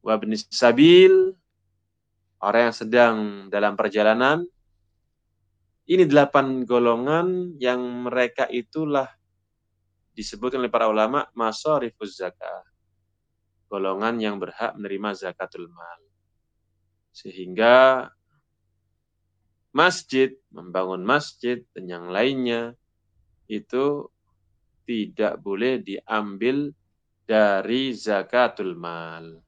wabnis sabil, orang yang sedang dalam perjalanan. Ini 8 golongan yang mereka itulah disebutkan oleh para ulama masharifuz zakah. Golongan yang berhak menerima zakatul mal. Sehingga masjid, membangun masjid dan yang lainnya itu tidak boleh diambil dari zakatul mal.